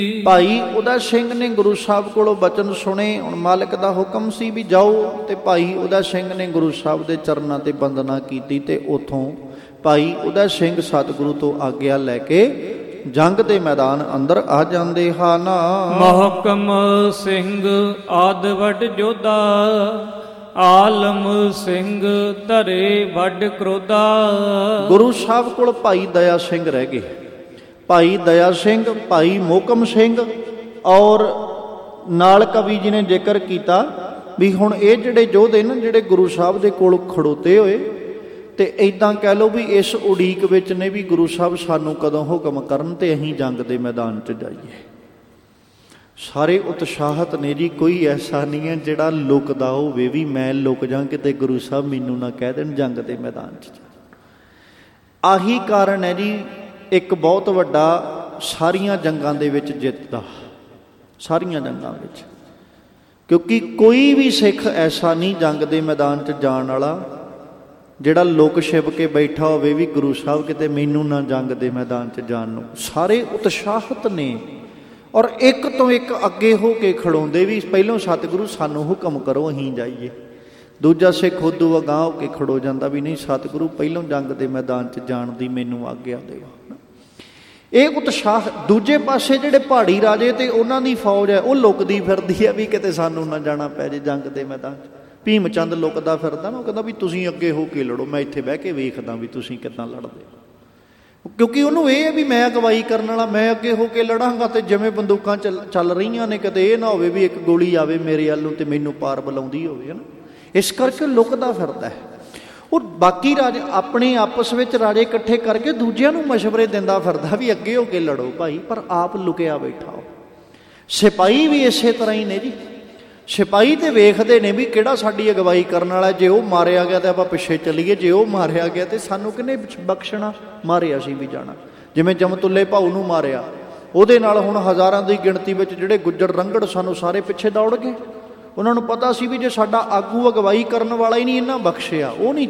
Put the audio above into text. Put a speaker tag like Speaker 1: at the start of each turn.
Speaker 1: ਭਾਈ ਉਦੈ ਸਿੰਘ ਨੇ ਗੁਰੂ ਸਾਹਿਬ ਕੋਲੋਂ ਬਚਨ ਸੁਣੇ। ਹੁਣ ਮਾਲਕ ਦਾ ਹੁਕਮ ਸੀ ਵੀ ਜਾਓ, ਤੇ ਭਾਈ ਉਦੈ ਸਿੰਘ ਨੇ ਗੁਰੂ ਸਾਹਿਬ ਦੇ ਚਰਨਾਂ ਤੇ ਬੰਦਨਾ ਕੀਤੀ, ਤੇ ਉੱਥੋਂ ਭਾਈ ਉਦੈ ਸਿੰਘ ਸਤਿਗੁਰੂ ਤੋਂ ਆਗਿਆ ਲੈ ਕੇ ਜੰਗ ਦੇ ਮੈਦਾਨ ਅੰਦਰ ਆ ਜਾਂਦੇ ਹਨ।
Speaker 2: ਮਹਕਮ ਸਿੰਘ ਆਦ ਵੱਡ ਜੋਧਾ, ਆਲਮ ਸਿੰਘ ਧਰੇ ਵੱਡ ਕ੍ਰੋਧਾ।
Speaker 1: ਗੁਰੂ ਸਾਹਿਬ ਕੋਲ ਭਾਈ ਦਇਆ ਸਿੰਘ ਰਹਿ ਗਏ। ਭਾਈ ਦਇਆ ਸਿੰਘ, ਭਾਈ ਮੋਹਕਮ ਸਿੰਘ, ਔਰ ਨਾਲ ਕਵੀ ਜੀ ਨੇ ਜ਼ਿਕਰ ਕੀਤਾ ਵੀ ਹੁਣ ਇਹ ਜਿਹੜੇ ਯੋਧੇ ਨਾ ਜਿਹੜੇ ਗੁਰੂ ਸਾਹਿਬ ਦੇ ਕੋਲ ਖੜੋਤੇ ਹੋਏ, ਤੇ ਇੱਦਾਂ ਕਹਿ ਲਓ ਵੀ ਇਸ ਉਡੀਕ ਵਿੱਚ ਨੇ ਵੀ ਗੁਰੂ ਸਾਹਿਬ ਸਾਨੂੰ ਕਦੋਂ ਹੁਕਮ ਕਰਨ ਤੇ ਅਸੀਂ ਜੰਗ ਦੇ ਮੈਦਾਨ 'ਚ ਜਾਈਏ। ਸਾਰੇ ਉਤਸ਼ਾਹਤ ਨੇ ਜੀ, ਕੋਈ ਐਸਾ ਨਹੀਂ ਹੈ ਜਿਹੜਾ ਲੁਕਦਾ ਹੋਵੇ ਵੀ ਮੈਂ ਲੁਕ ਜਾਂ ਕਿਤੇ ਗੁਰੂ ਸਾਹਿਬ ਮੈਨੂੰ ਨਾ ਕਹਿ ਦੇਣ ਜੰਗ ਦੇ ਮੈਦਾਨ 'ਚ। ਆਹੀ ਕਾਰਨ ਹੈ ਜੀ ਇੱਕ ਬਹੁਤ ਵੱਡਾ ਸਾਰੀਆਂ ਜੰਗਾਂ ਦੇ ਵਿੱਚ ਜਿੱਤ ਦਾ, ਸਾਰੀਆਂ ਜੰਗਾਂ ਵਿੱਚ, ਕਿਉਂਕਿ ਕੋਈ ਵੀ ਸਿੱਖ ਐਸਾ ਨਹੀਂ ਜੰਗ ਦੇ ਮੈਦਾਨ 'ਚ ਜਾਣ ਵਾਲਾ ਜਿਹੜਾ ਲੁਕ ਛਿਪ ਕੇ ਬੈਠਾ ਹੋਵੇ ਵੀ ਗੁਰੂ ਸਾਹਿਬ ਕਿਤੇ ਮੈਨੂੰ ਨਾ ਜੰਗ ਦੇ ਮੈਦਾਨ 'ਚ ਜਾਣ ਨੂੰ। ਸਾਰੇ ਉਤਸ਼ਾਹਤ ਨੇ ਔਰ ਇੱਕ ਤੋਂ ਇੱਕ ਅੱਗੇ ਹੋ ਕੇ ਖੜਾਉਂਦੇ ਵੀ ਪਹਿਲੋਂ ਸਤਿਗੁਰੂ ਸਾਨੂੰ ਹੁਕਮ ਕਰੋ ਅਸੀਂ ਜਾਈਏ। ਦੂਜਾ ਸਿੱਖ ਉਦੋਂ ਅਗਾਂਹ ਹੋ ਕੇ ਖੜੋ ਜਾਂਦਾ ਵੀ ਨਹੀਂ ਸਤਿਗੁਰੂ ਪਹਿਲੋਂ ਜੰਗ ਦੇ ਮੈਦਾਨ 'ਚ ਜਾਣ ਦੀ ਮੈਨੂੰ ਆਗਿਆ ਦਿਓ। ਇਹ ਉਤਸ਼ਾਹ। ਦੂਜੇ ਪਾਸੇ ਜਿਹੜੇ ਪਹਾੜੀ ਰਾਜੇ ਤੇ ਉਹਨਾਂ ਦੀ ਫੌਜ ਹੈ ਉਹ ਲੁਕਦੀ ਫਿਰਦੀ ਹੈ ਵੀ ਕਿਤੇ ਸਾਨੂੰ ਨਾ ਜਾਣਾ ਪੈ ਜੇ ਜੰਗ ਦੇ ਮੈਦਾਨ 'ਚ। ਭੀਮ ਚੰਦ ਲੁਕਦਾ ਫਿਰਦਾ ਨਾ, ਉਹ ਕਹਿੰਦਾ ਵੀ ਤੁਸੀਂ ਅੱਗੇ ਹੋ ਕੇ ਲੜੋ, ਮੈਂ ਇੱਥੇ ਬਹਿ ਕੇ ਵੇਖਦਾ ਵੀ ਤੁਸੀਂ ਕਿੱਦਾਂ ਲੜਦੇ ਹੋ। ਕਿਉਂਕਿ ਉਹਨੂੰ ਇਹ ਹੈ ਵੀ ਮੈਂ ਅਗਵਾਈ ਕਰਨ ਵਾਲਾ, ਮੈਂ ਅੱਗੇ ਹੋ ਕੇ ਲੜਾਂਗਾ ਤੇ ਜਿਵੇਂ ਬੰਦੂਕਾਂ ਚੱਲ ਰਹੀਆਂ ਨੇ ਕਿਤੇ ਇਹ ਨਾ ਹੋਵੇ ਵੀ ਇੱਕ ਗੋਲੀ ਆਵੇ ਮੇਰੇ ਵੱਲ ਨੂੰ ਤੇ ਮੈਨੂੰ ਪਾਰ ਬੁਲਾਉਂਦੀ ਹੋਵੇ, ਹੈ ਨਾ। ਇਸ ਕਰਕੇ ਲੁਕਦਾ ਫਿਰਦਾ ਹੈ ਉਹ। ਬਾਕੀ ਰਾਜੇ ਆਪਣੇ ਆਪਸ ਵਿੱਚ ਰਾਜੇ ਇਕੱਠੇ ਕਰਕੇ ਦੂਜਿਆਂ ਨੂੰ ਮਸ਼ਵਰੇ ਦਿੰਦਾ ਫਿਰਦਾ ਵੀ ਅੱਗੇ ਹੋ ਕੇ ਲੜੋ ਭਾਈ, ਪਰ ਆਪ ਲੁਕਿਆ ਬੈਠਾ ਹੋ। ਸਿਪਾਹੀ ਵੀ ਇਸੇ ਤਰ੍ਹਾਂ ਹੀ ਨੇ ਜੀ। ਸਿਪਾਹੀ ਤੇ ਵੇਖਦੇ ਨੇ ਵੀ ਕਿਹੜਾ ਸਾਡੀ ਅਗਵਾਈ ਕਰਨ ਵਾਲਾ। ਜੇ ਉਹ ਮਾਰਿਆ ਗਿਆ ਤੇ ਆਪਾਂ ਪਿੱਛੇ ਚੱਲੀਏ, ਜੇ ਉਹ ਮਾਰਿਆ ਗਿਆ ਤੇ ਸਾਨੂੰ ਕਿਹਨੇ ਬਖਸ਼ਣਾ, ਮਾਰਿਆ ਸੀ ਵੀ ਜਾਣਾ। ਜਿਵੇਂ ਜਮਤੁੱਲੇ ਭਾਊ ਨੂੰ ਮਾਰਿਆ, ਉਹਦੇ ਨਾਲ ਹੁਣ ਹਜ਼ਾਰਾਂ ਦੀ ਗਿਣਤੀ ਵਿੱਚ ਜਿਹੜੇ ਗੁੱਜਰ ਰੰਗੜ ਸਾਨੂੰ ਸਾਰੇ ਪਿੱਛੇ ਦੌੜ ਗਏ। ਉਹਨਾਂ ਨੂੰ ਪਤਾ ਸੀ ਵੀ ਜੇ ਸਾਡਾ ਆਗੂ ਅਗਵਾਈ ਕਰਨ ਵਾਲਾ ਹੀ ਨਹੀਂ ਇਹਨਾਂ ਬਖਸ਼ਿਆ, ਉਹ ਨਹੀਂ